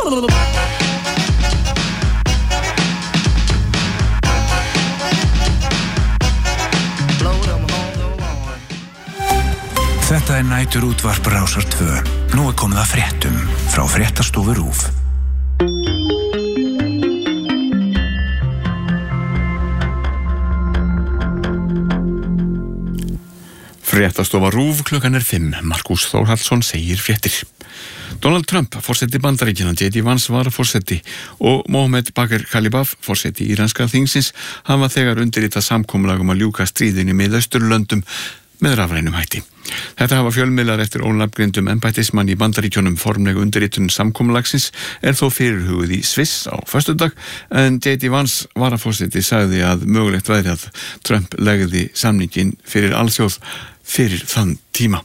Þetta næturútvarp Rásar 2. Nú komið að fréttum frá Fréttastofu RÚV. Fréttastofa RÚV, klukkan 5. Markús Þórhallsson segir fréttir. Donald Trump, forseti Bandaríkjanna, J.D. Vance varaforseti og Mohammed Bagher Khalibaf, forseti íranska þingsins, hafa þegar undirritað samkomulag að ljúka stríðinu í Miðausturlöndum með rafrænum hætti. Þetta hafa fjölmiðlar eftir ónafngreindum embættismann í Bandaríkjunum. Formleg undirritun samkomulagsins þó fyrirhuguð í Sviss á föstudag, en J.D. Vance varaforseti sagði að mögulegt væri að Trump legði samninginn fyrir alþjóð fyrir þann tíma.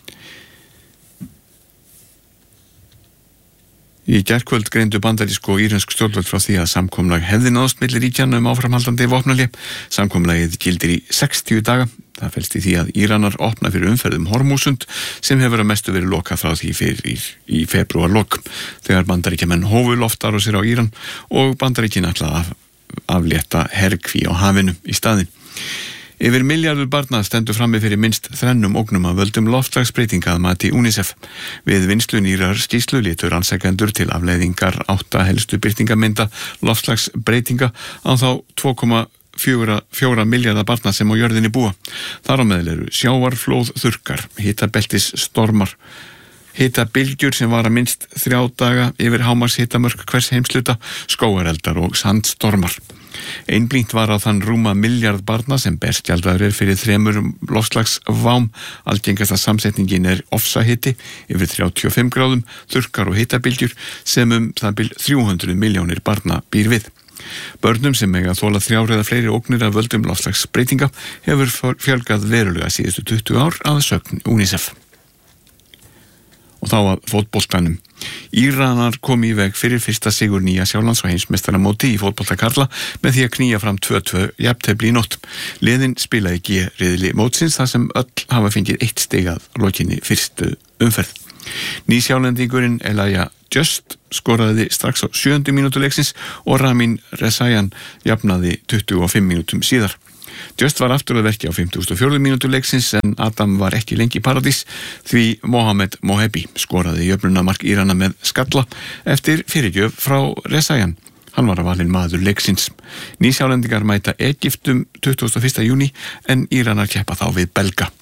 Í gærkvöld greindu bandarísk og íransk stjórnvöld frá því að samkomulag hefði náðst milli ríkjanna áframhaldandi vopnahlé. Samkomulagið gildir í 60 daga. Það felst í því að Íranar opna fyrir umferð Hormúsund sem hefur að mestu verið lokað frá því fyrir í febrúarlok, þegar Bandaríkjamenn hófu loftárásir á Íran og Bandaríkin ætla að aflétta herkví á hafinu í staðinn. Yfir milljarður barna stendur frammi fyrir minnst 3 ógnum af völdum loftslagsbreytinga að mati UNICEF. Við vinnslu nýrrar skýrslu létu rannsakendur til afleiðingar 8 helstu birtingamynda loftslagsbreytinga á þá 2,4 milljarða barna sem á jörðinni búa. Þar á meðal eru sjávarflóð, þurrkar, hitabeltis stormar, hitabylgjur sem vara minnst 3 daga yfir hámarkshitamörk hvers heimsluta, skógareldar og sandstormar. Einblínt var á þann rúma milljarð barna sem berskjaldaður fyrir 3 loftslagsvám. Algengasta samsetningin ofsahiti yfir 35 gráðum, þurrkar og hitabylgjur sem það bil 300 milljónir barna býr við. Börnum sem eiga þola 3 eða fleiri ógnir af völdum loftslagsbreytinga hefur fjölgað verulega síðustu 20 ár að sögn UNICEF. Og þá að fótboltanum. Íranar kom í veg fyrir fyrsta sigur Nýja Sjálands og heimsmeistaramóti í fótbolta karla með því að knýja fram 2-2 jafntefli í nótt. Liðin spilaði G-riðli mótsins þar sem öll hafa fengið 1 stig að lokinni fyrstu umferð. Nýsjálendingurinn Elijah Just skoraði strax á 7. mínútu leiksins og Ramin Rezaeian jafnaði 25 mínútum síðar. Just var aftur að verki á 54. mínútu leiksins, en Adam var ekki lengi í paradís því Mohamed Mohebi skoraði jöfnunarmark Írana með skalla eftir fyrirgjöf frá Rezaeian. Hann var að valin maður leiksins. Nýsjálendingar mæta Egyptum 21. júní en Íranar keppa þá við Belga.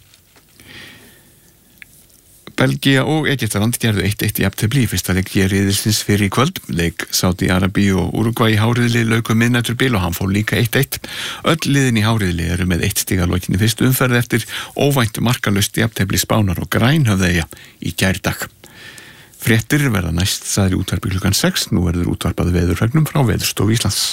Belgía og Egyptaland gerðu 1-1 jafntefli í fyrsta leik G-riðilsins fyrir í kvöld. Leik Sádi-Arabíu og Úrúgvæ í háriðli lauk miðnæturbil og hann fór líka 1-1. Öll liðin í háriðli eru með 1 stig að lokinni fyrstu umferð eftir óvænt markalaust jafntefli Spánar og Grænhöfðeyja í gærdag. Fréttir verða næst sagði útvarpi klukkan 6. Nú verður útvarpað veðurfregnum frá Veðurstofu Íslands.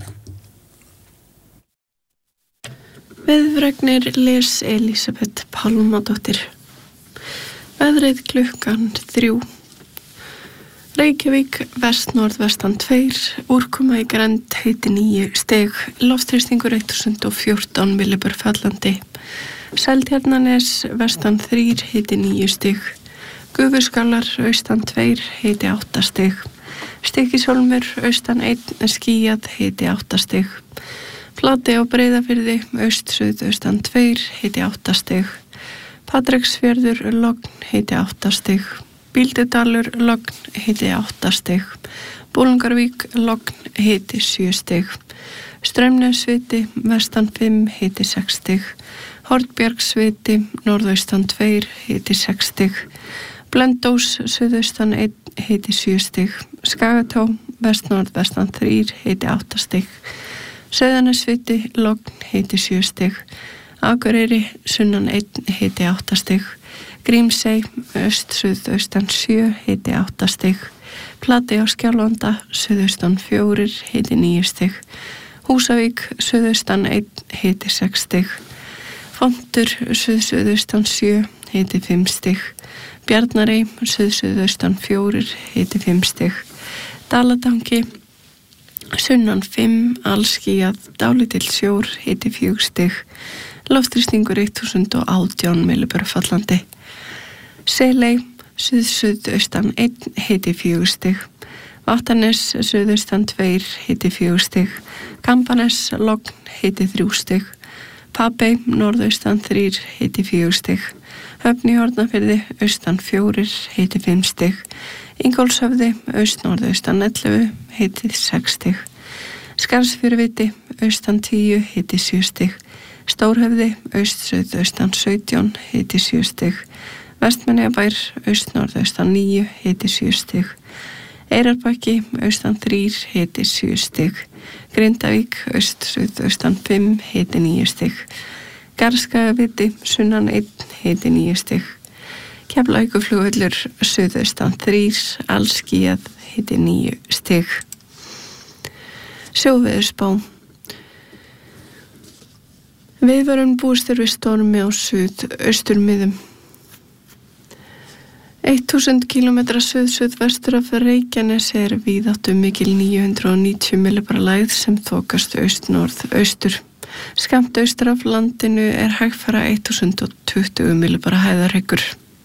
Veðurfregnir les Elísabet Pálmadóttir. Veðrið klukkan 3. Reykjavík vest-norðvestan 2, úrkoma í grennd hiti 9 stig, loftþrýstingur 1014 millibör fallandi. Seltjarnarnes vestan 3 hiti 9 stig, Gufuskálar austan 2 hiti 8 stig, Stykkishólmur austan 1 skýjað hiti 8 stig, Flatey á Breiðafirði aust-suðaustan 2 hiti 8 stig, Patreksfjörður logn hiti 8 stig, Bíldudalur logn hiti 8 stig, Bolungarvík logn hiti 7 stig, Straumnesviti vestan 5 hiti 6 stig, Hornbjargsviti norðaustan 2 hiti 6 stig, Blöndós suðaustan 1 hiti 7 stig, Skagatá vest-norðvestan 3 hiti 8 stig, Sauðanesviti logn hiti 7 stig, Akureyri sunnan 1 hiti 8 stig, Grímsey öst-suðaustan 7 hiti 8 stig, Flatey á Skjálfanda suðaustan 4 hiti 9 stig, Húsavík suðaustan 1 hiti 6 stig, Fontur suðaustan 7 hiti 5 stig, Bjarnarey suðaustan 4 hiti 5 stig, Dalatangi sunnan 5 allskýjað dálítill sjór hiti 4 stig, loftþrýstingur 1018 millibör fallandi. Seley suðaustan 1 hiti 4 stig, Vattarnes suðaustan 2 hiti 4 stig, Kambanes logn hiti 3 stig, Papey norðaustan 3 hiti 4 stig, Höfn í Hornafirði austan 4 hiti 5 stig, Ingólfshöfði austnorðaustan 11 hiti 6 stig, Skarðsfjöruviti austan 10 hiti 7 stig, Stórhöfði aust-suðaustan 17 hiti 7 stig, Vestmannaeyjabær austnorðaustan 9 hiti 7 stig, Eyrarbakki austan 3 hiti 7 stig, Grindavík aust-suðaustan 5 hiti 9 stig, Garðskagaviti sunnan 1 hiti 9 stig, Keflavíkurflugvöllur suðaustan 3 allskýjað hiti 9 stig. Sjóveðurspá. Viðvörun búist við stormi á suðausturmiðum. 1000 km suð-suðvestur af Reykjanesi víðáttu mikil 990 millibara lægð sem þokast aust-norð-austur. Skammt austur af landinu hægfara 1020 millibara hæðarhryggur.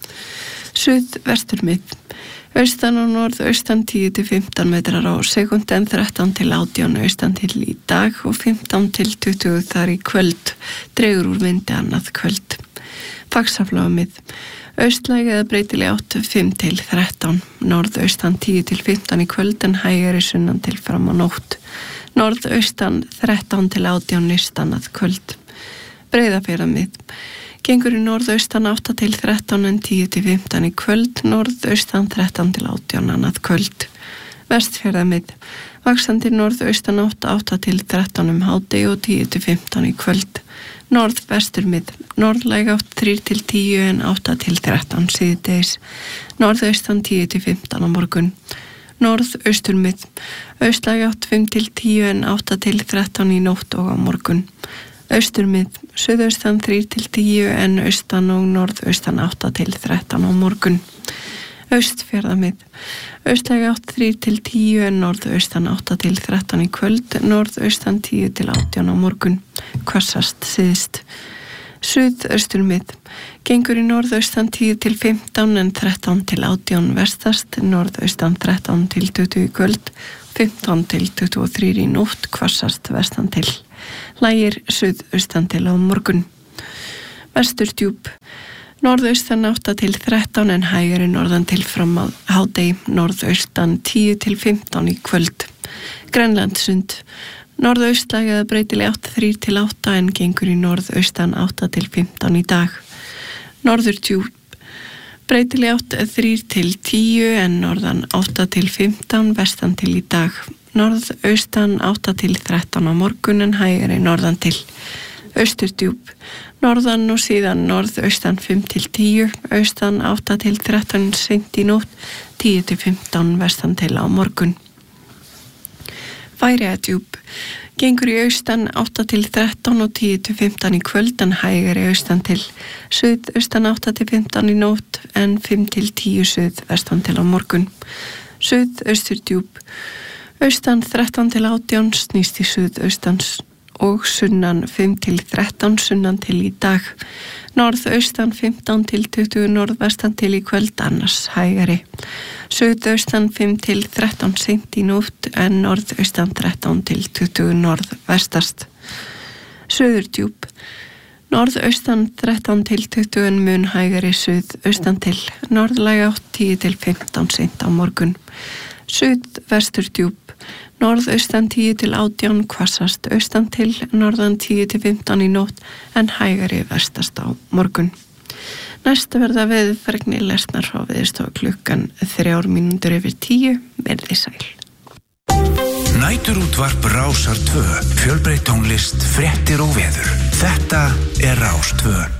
Suðvesturmið. Austan og norðaustan 10-15 metrar á sekúndu en 13 til 18 austan til í dag og 15 til 20 þar í kvöld. Dregur úr vindi annað kvöld. Faxaflóamið. Austlæg eða breytileg átt 5 til 13, norðaustan 10 til 15 í kvöld en hægari sunnan til fram á nótt. Norðaustan 13 til 18 nýstan að kvöld. Breiðafjarðarmið. Gengur í norðaustan 8 til 13 en 10 til 15 í kvöld, norðaustan 13 til 18 annað kvöld. Vestfjarðarmið. Vaxandi norðaustan 8 til 13 hádegi og 10 til 15 í kvöld. Norðvesturmið. Norðlæg átt 3 til 10 en 8 til 13 síðdegis. Norðaustan 10 til 15 á morgun. Norðausturmið. Austlæg átt 5 til 10 en 8 til 13 í nótt og á morgun. Austurmið. Suðaustan 3 til 10 en austan og norðaustan 8 til 13 á morgun. Austfjarðarmið. Austlæg átt 3 til 10 en norðaustan 8 til 13 í kvöld, norðaustan 10 til 18 á morgun. Hvassast syðst. Suðausturmið. Gengur í norðaustan 10 til 15 en 13 til 18 vestast, norðaustan 13 til 20 í kvöld, 15 til 23 í nótt, hvassast vestan til. Lægir suðaustan til á morgun. Vesturdjúp. Norðaustan 8 til 13 en hægari norðan til fram á hádegi, norðaustan 10 til 15 í kvöld. Grænlandssund. Norðaustlæg eða breytileg 3 til 8 en gengur í norðaustan 8 til 15 í dag. Norðurdjúp. Breytileg 3 til 10 en norðan 8 til 15 vestan til í dag. Norðaustan 8 til 13 á morgun en hægari norðan til. Austurdjúp. Norðan og síðan norðaustan 5 til 10, austan 8 til 13 seint í nótt, 10 til 15 vestan til á morgun. Færeyjadjúp. Gengur í austan 8 til 13 og 10 til 15 í kvöld en hægari austan til. Suðaustan 8 til 15 í nótt en 5 til 10 suð vestan til á morgun. Suðausturdjúp. Austan 13 til 18 snýst í suðaustans og sunnan 5 til 13 sunnan til í dag. Norðaustan 15 til 20 norðvestan til í kvöld annars hægari. Suðaustan 5 til 13 seint í nótt en norðaustan 13 til 20 norðvestast. Suðurdjúp. Norðaustan 13 til 20 mun hægari suðaustan til. Norðlæg átt 10 til 15 seint á morgun. Suðvesturdjúp. Norðaustan 10 til 18 hvassast austan til, norðan 10 til 15 í nótt en hægari vestast á morgun. Næsta verða veðurfregnir lesnar frá Veðurstofu klukkan 9:03, verði sæl. Næturútvarp Rásar 2, fjölbreytt tónlist, fréttir og veður. Þetta Rás 2.